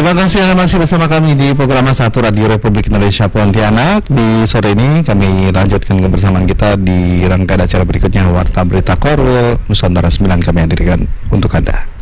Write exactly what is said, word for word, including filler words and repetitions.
Terima kasih Anda masih bersama kami di program satu Radio Republik Indonesia Pontianak. Di sore ini kami lanjutkan kebersamaan kita di rangkaian acara berikutnya Warta Berita Korwil Nusantara sembilan kami hadirkan untuk Anda.